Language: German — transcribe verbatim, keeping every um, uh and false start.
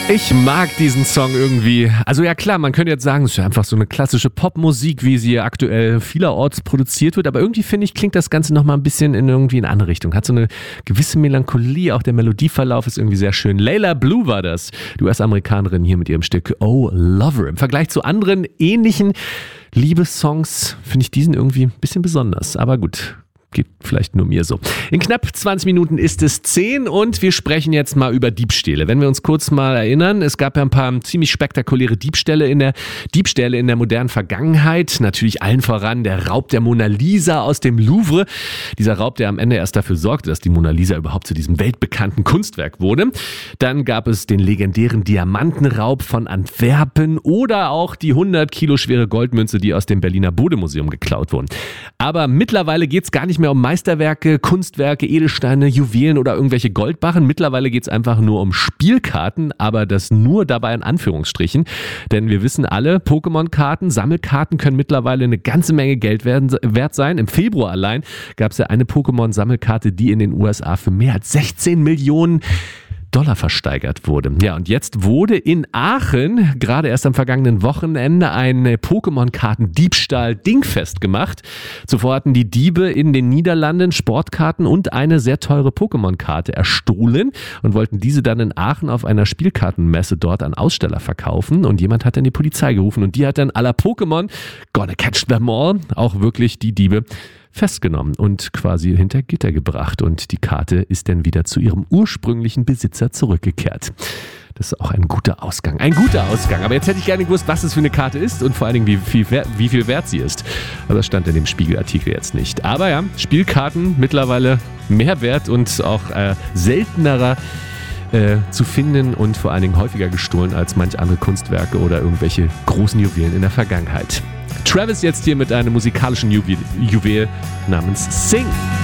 Ich mag diesen Song irgendwie. Also ja klar, man könnte jetzt sagen, es ist ja einfach so eine klassische Popmusik, wie sie aktuell vielerorts produziert wird. Aber irgendwie finde ich, klingt das Ganze nochmal ein bisschen in irgendwie in eine andere Richtung. Hat so eine gewisse Melancholie, auch der Melodieverlauf ist irgendwie sehr schön. Layla Blue war das, die U S-Amerikanerin hier mit ihrem Stück Oh Lover. Im Vergleich zu anderen ähnlichen Liebessongs finde ich diesen irgendwie ein bisschen besonders. Aber gut. Geht vielleicht nur mir so. In knapp zwanzig Minuten ist es zehn und wir sprechen jetzt mal über Diebstähle. Wenn wir uns kurz mal erinnern, es gab ja ein paar ziemlich spektakuläre Diebstähle in der Diebstähle in der modernen Vergangenheit. Natürlich allen voran der Raub der Mona Lisa aus dem Louvre. Dieser Raub, der am Ende erst dafür sorgte, dass die Mona Lisa überhaupt zu diesem weltbekannten Kunstwerk wurde. Dann gab es den legendären Diamantenraub von Antwerpen oder auch die hundert Kilo schwere Goldmünze, die aus dem Berliner Bode-Museum geklaut wurden. Aber mittlerweile geht es gar nicht mehr um Meisterwerke, Kunstwerke, Edelsteine, Juwelen oder irgendwelche Goldbarren. Mittlerweile geht es einfach nur um Spielkarten, aber das nur dabei in Anführungsstrichen. Denn wir wissen alle, Pokémon-Karten, Sammelkarten können mittlerweile eine ganze Menge Geld werden, wert sein. Im Februar allein gab es ja eine Pokémon-Sammelkarte, die in den U S A für mehr als sechzehn Millionen Dollar versteigert wurde. Ja, und jetzt wurde in Aachen gerade erst am vergangenen Wochenende ein Pokémon-Karten-Diebstahl dingfest gemacht. Zuvor hatten die Diebe in den Niederlanden Sportkarten und eine sehr teure Pokémon-Karte erstohlen und wollten diese dann in Aachen auf einer Spielkartenmesse dort an Aussteller verkaufen. Und jemand hat dann die Polizei gerufen und die hat dann à la Pokémon, gonna catch them all, auch wirklich die Diebe festgenommen und quasi hinter Gitter gebracht. Und die Karte ist dann wieder zu ihrem ursprünglichen Besitzer zurückgekehrt. Das ist auch ein guter Ausgang. Ein guter Ausgang. Aber jetzt hätte ich gerne gewusst, was es für eine Karte ist und vor allen Dingen, wie viel, wie viel wert sie ist. Aber das stand in dem Spiegelartikel jetzt nicht. Aber ja, Spielkarten mittlerweile mehr wert und auch äh, seltenerer äh, zu finden und vor allen Dingen häufiger gestohlen als manch andere Kunstwerke oder irgendwelche großen Juwelen in der Vergangenheit. Travis jetzt hier mit einem musikalischen Juwel, Juwel namens Sing.